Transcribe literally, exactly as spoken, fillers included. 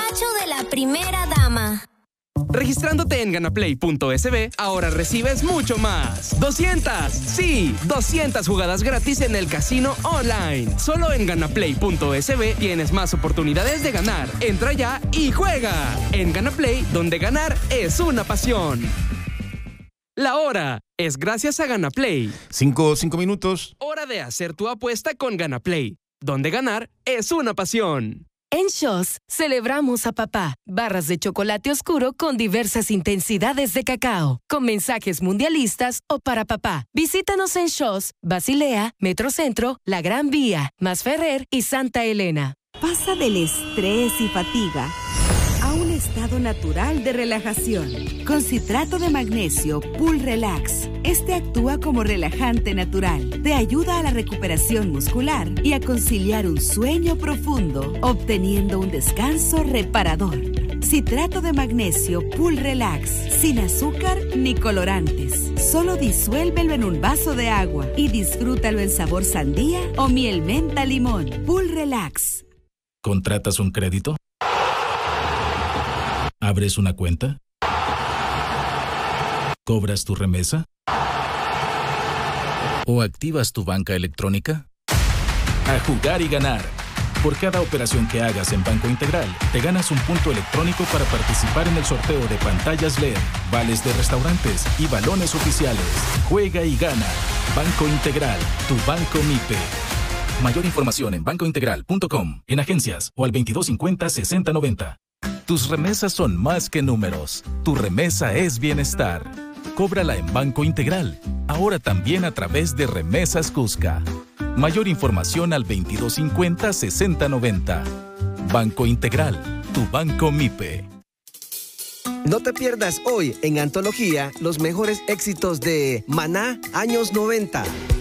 despacho de la primera dama. Registrándote en ganaplay punto es be, ahora recibes mucho más. ¡doscientas! ¡Sí! ¡doscientas jugadas gratis en el casino online! Solo en ganaplay punto es be tienes más oportunidades de ganar. Entra ya y juega. En Ganaplay, donde ganar es una pasión. La hora es gracias a Ganaplay. Cinco, cinco minutos. Hora de hacer tu apuesta con Ganaplay, donde ganar es una pasión. En Shoss celebramos a papá. Barras de chocolate oscuro con diversas intensidades de cacao, con mensajes mundialistas o para papá. Visítanos en Shoss, Basilea, Metrocentro, La Gran Vía, Masferrer y Santa Elena. Pasa del estrés y fatiga a un estado natural de relajación. Con citrato de magnesio Pool Relax. Este actúa como relajante natural. Te ayuda a la recuperación muscular y a conciliar un sueño profundo, obteniendo un descanso reparador. Citrato de magnesio Pool Relax. Sin azúcar ni colorantes. Solo disuélvelo en un vaso de agua y disfrútalo en sabor sandía o miel menta limón. Pool Relax. ¿Contratas un crédito? ¿Abres una cuenta? ¿Cobras tu remesa? ¿O activas tu banca electrónica? A jugar y ganar. Por cada operación que hagas en Banco Integral, te ganas un punto electrónico para participar en el sorteo de pantallas L E D, vales de restaurantes y balones oficiales. Juega y gana. Banco Integral, tu banco MIPE. Mayor información en banco integral punto com, en agencias o al veintidós cincuenta, sesenta noventa. Tus remesas son más que números. Tu remesa es bienestar. Cóbrala en Banco Integral. Ahora también a través de Remesas Cusca. Mayor información al veintidós cincuenta, sesenta noventa. Banco Integral, tu banco MIPE. No te pierdas hoy en Antología los mejores éxitos de Maná años noventa.